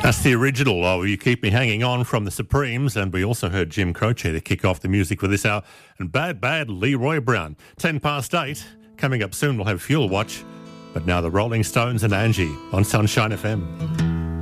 That's the original of You Keep Me Hanging On from the Supremes, and we also heard Jim Croce to kick off the music for this hour, and Bad Bad Leroy Brown. 8:10. Coming up soon we'll have Fuel Watch, but now the Rolling Stones and Angie on Sunshine FM.